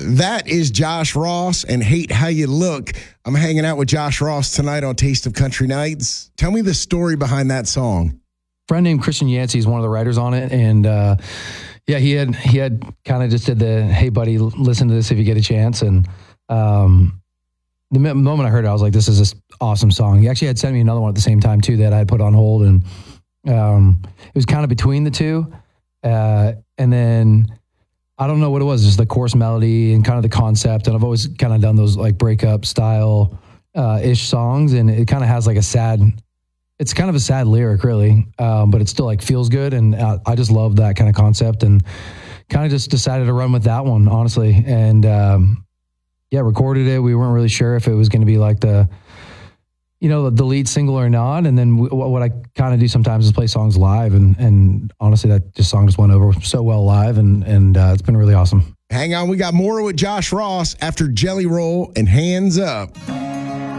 That is Josh Ross and Hate How You Look. I'm hanging out with Josh Ross tonight on Taste of Country Nights. Tell me the story behind that song. A friend named Christian Yancey is one of the writers on it. And he had kind of just did the, hey, buddy, listen to this if you get a chance. And the moment I heard it, I was like, this is this awesome song. He actually had sent me another one at the same time, too, that I had put on hold. And it was kind of between the two. And then I don't know what it was, just the chorus melody and kind of the concept. And I've always kind of done those like breakup style ish songs. And it kind of has like it's kind of a sad lyric really, but it still like feels good. And I just love that kind of concept and kind of just decided to run with that one, honestly. And recorded it. We weren't really sure if it was going to be like the lead single or not. And then what I kind of do sometimes is play songs live. And honestly, that song just went over so well live. And it's been really awesome. Hang on. We got more with Josh Ross after Jelly Roll and Hands Up.